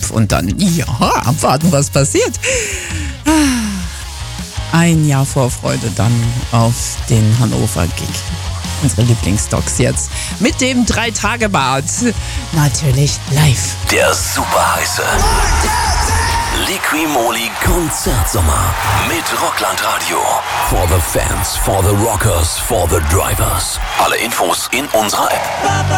live und dann, ja, abwarten, was passiert. Ein Jahr Vorfreude dann auf den Hannover-Gig. Unsere Lieblingsdocs jetzt mit dem 3-Tage-Bad. Natürlich live. Der super heiße Liqui-Moly Konzertsommer mit Rockland Radio. For the fans, for the rockers, for the drivers. Alle Infos in unserer App.